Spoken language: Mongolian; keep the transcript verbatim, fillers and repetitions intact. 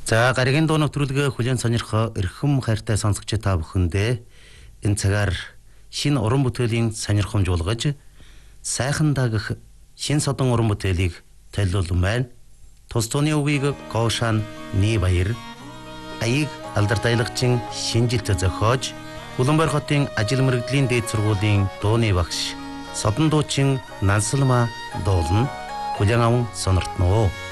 За гаригийн дуу нэвтрүүлгээ хүлээн сонирхоо эрхэм хайртай сонсогч та бүхэндээ энэ цагаар шинэ уран бүтээлийн сонирхомж болгож сайхан дагах шинэ содон уран бүтээлийг төлөвлөсөн байна. Тус тууны үгийг Гошан Нибаяр аяг алдартай лагчин шинжилт зохиож Улаанбаатар хотын ажил мэргэжлийн дээд сургуулийн дууны багш Содон дуучин Нансалма дуулна. Хүлээн аван сонирхно.